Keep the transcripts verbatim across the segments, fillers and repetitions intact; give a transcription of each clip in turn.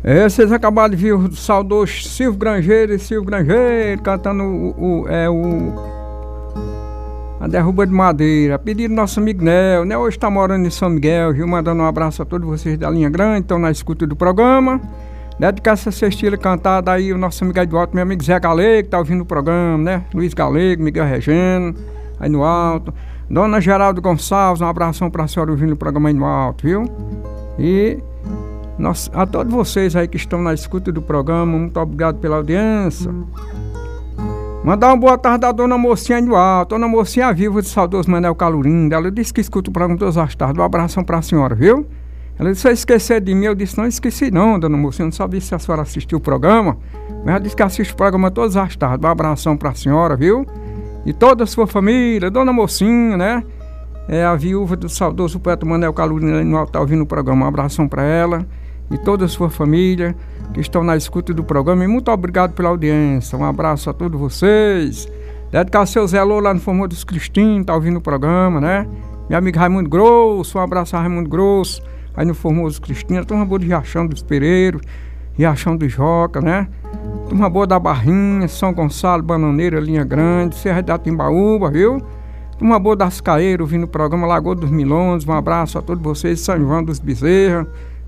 É, vocês acabaram de ver o saudoso Silvio Grangeiro e Silvio Grangeiro cantando o, o, é, o, a derruba de madeira. Pedido do nosso amigo Nel. Nel hoje está morando em São Miguel, viu? Mandando um abraço a todos vocês da linha grande, estão na escuta do programa. Dedicar essa cestilha cantada aí, o nosso amigo aí do alto, meu amigo Zé Galego, que tá ouvindo o programa, né? Luiz Galego, Miguel Regeno, aí no alto. Dona Geraldo Gonçalves, um abração pra senhora ouvindo o programa aí no alto, viu? E nós, a todos vocês aí que estão na escuta do programa, muito obrigado pela audiência. Mandar uma boa tarde à dona Mocinha aí no alto. Dona Mocinha viva de saudoso Manel Calurindo. Ela disse que escuta o programa todas as tardes. Um abração pra senhora, viu? Ela disse, se esquecer de mim, eu disse, não esqueci não, dona Mocinha, não sabia se a senhora assistiu o programa, mas ela disse que assiste o programa todas as tardes. Um abração pra senhora, viu? E toda a sua família, dona Mocinha, né? É a viúva do saudoso poeta Manel Calurindo no alto, tá ouvindo o programa. Um abração pra ela e toda a sua família que estão na escuta do programa. E muito obrigado pela audiência. Um abraço a todos vocês. Dedicar seu Zé Lô lá no Formoso dos Cristinos, tá ouvindo o programa, né? Meu amigo Raimundo Grosso, um abraço a Raimundo Grosso, aí no Formoso Cristina. Turma boa de Riachão dos Pereiros, Riachão do Joca, né? Turma boa da Barrinha, São Gonçalo, Bananeira, Linha Grande, Serra da Timbaúba, viu? Turma boa das Caeiras, ouvindo o programa Lagoa dos Milões. Um abraço a todos vocês, São João dos Bezerra.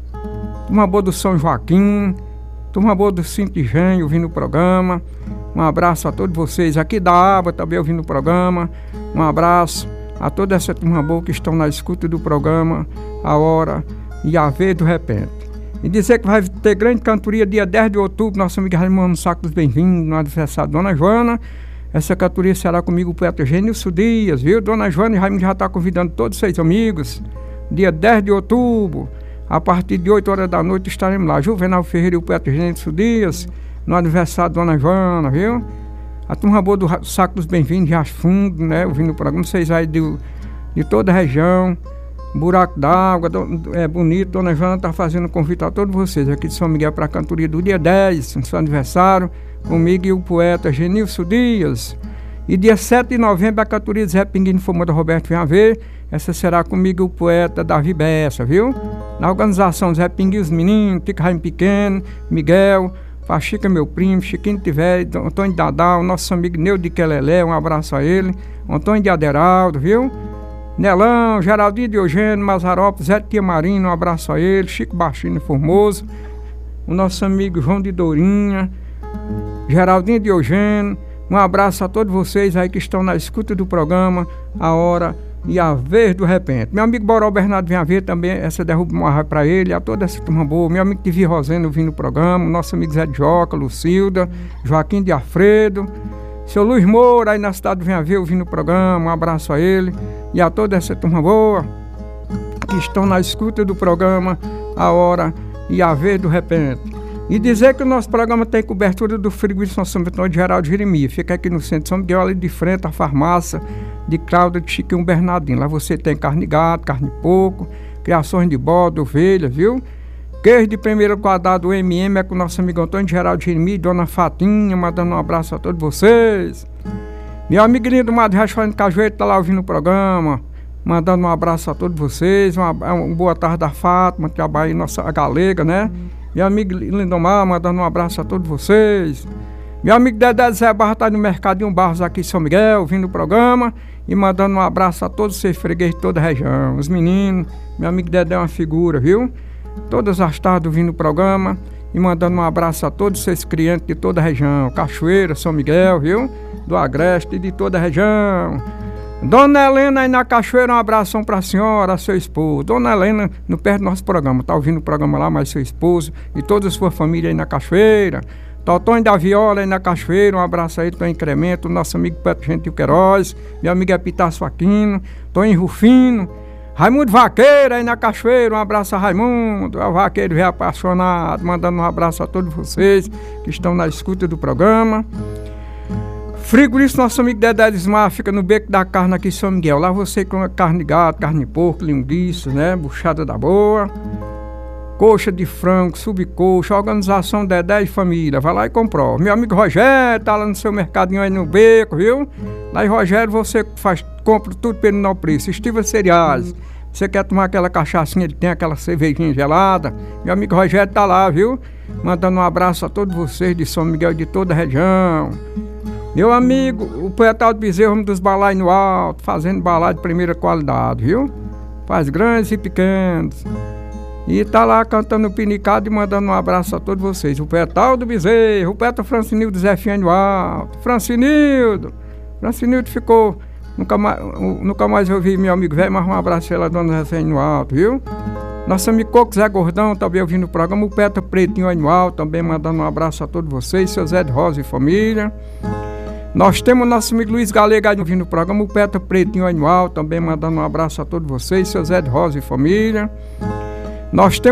Turma boa do São Joaquim, turma boa do Cinto Engenho, ouvindo o programa. Um abraço a todos vocês aqui da Aba, também ouvindo o programa. Um abraço a toda essa turma boa que estão na escuta do programa A Hora e a Vez do Repente. E dizer que vai ter grande cantoria dia dez de outubro, nosso amigo Raimundo Saco dos Bem-vindos, no aniversário da Dona Joana. Essa cantoria será comigo o poeta Genilson Dias, viu? Dona Joana e Raimundo já está convidando todos seus amigos. Dia dez de outubro, a partir de oito horas da noite estaremos lá. Juvenal Ferreira e o poeta Genilson Dias, no aniversário da Dona Joana, viu? A turma boa do Saco dos Bem-vindos, de Riacho Fundo, né? Ouvindo o programa, vocês aí de, de toda a região. Buraco d'Água, é bonito. Dona Joana está fazendo um convite a todos vocês aqui de São Miguel para a cantoria do dia dez, no seu aniversário, comigo e o poeta Genilson Dias. E dia sete de novembro a cantoria de Zé Pinguim Formoso Roberto vem a ver. Essa será comigo o poeta Davi Bessa, viu? Na organização Zé Pinguim, os meninos, Tico Raim Pequeno, Miguel, Pachica, meu primo, Chiquinho Tiver, Antônio Dadal, nosso amigo Neu de Quelelé, um abraço a ele, Antônio de Aderaldo, viu? Nelão, Geraldinho de Eugênio, Mazarópolis, Zé de Tia Marina, um abraço a ele, Chico Baixinho Formoso, o nosso amigo João de Dourinha, Geraldinho de Eugênio, um abraço a todos vocês aí que estão na escuta do programa A Hora e a Vez do Repente. Meu amigo Boró Bernardo vem a ver também essa derruba de uma para ele, a toda essa turma boa. Meu amigo Tivi Rosendo vindo no programa, nosso amigo Zé de Joca, Lucilda, Joaquim de Alfredo, seu Luiz Moura aí na cidade do Vem a ver ouvindo o programa, um abraço a ele e a toda essa turma boa que estão na escuta do programa A Hora e a Vez do Repente. E dizer que o nosso programa tem cobertura do frigorífico São Antônio de Geraldo Jeremias. Fica aqui no centro de São Miguel, ali de frente à farmácia de Cláudia de Chiquinho Bernardino. Lá você tem carne de gato, carne de porco, criações de bode, ovelha, viu? Queijo de primeiro quadrado M M é com o nosso amigo Antônio de Geraldo Jeremias, Dona Fatinha, mandando um abraço a todos vocês. Meu amigo lindo Madre Rachone de Cajueiro está lá ouvindo o programa, mandando um abraço a todos vocês. Uma, uma boa tarde da Fátima, que trabalha aí, nossa a galega, né? Meu amigo Lindomar, mandando um abraço a todos vocês. Meu amigo Dedé Zé Barra está no Mercadinho Barros aqui em São Miguel, ouvindo o programa e mandando um abraço a todos os fregueses de toda a região. Os meninos, meu amigo Dedé é uma figura, viu? Todas as tardes ouvindo o programa e mandando um abraço a todos os seus clientes de toda a região. Cachoeira, São Miguel, viu? Do Agreste e de toda a região. Dona Helena aí na Cachoeira, um abração pra senhora, seu esposo. Dona Helena, no perto do nosso programa, tá ouvindo o programa lá, mas seu esposo e toda a sua família aí na Cachoeira. Totonho da Viola aí na Cachoeira, um abraço aí, Tom Incremento, nosso amigo Petro Gentil Queiroz, meu amigo Epitácio Aquino, Toninho Rufino, Raimundo Vaqueiro aí na Cachoeira, um abraço a Raimundo, o Vaqueiro velho apaixonado, mandando um abraço a todos vocês que estão na escuta do programa. Frigorífico nosso amigo Dedé Desmar, fica no Beco da Carne aqui em São Miguel. Lá você com carne de gato, carne de porco, linguiça, né? Buchada da boa, coxa de frango, subcoxa, organização Dedé e família. Vai lá e comprou. Meu amigo Rogério tá lá no seu mercadinho aí no Beco, viu? Lá em Rogério você faz, compra tudo pelo menor preço. Estiva Cereais, Você quer tomar aquela cachaçinha, ele tem aquela cervejinha gelada. Meu amigo Rogério tá lá, viu? Mandando um abraço a todos vocês de São Miguel e de toda a região. Meu amigo, o poeta Aldo Bezerra, homem dos balaios no alto, fazendo balaio de primeira qualidade, viu? Faz grandes e pequenos. E tá lá cantando o pinicado e mandando um abraço a todos vocês. O poeta Aldo Bezerra, o poeta Francinildo Zé Fiano Alto. Francinildo! Francinildo ficou... Nunca mais, nunca mais ouvi meu amigo velho, mas um abraço pela dona Zé no alto, viu? Nosso amigo Coco Zé Gordão também ouvindo o programa. O poeta Pretinho Anual também mandando um abraço a todos vocês. Seu Zé de Rosa e família. Nós temos nosso amigo Luiz Galega ouvindo o programa. O poeta Pretinho Anual também mandando um abraço a todos vocês. Seu Zé de Rosa e família. Nós temos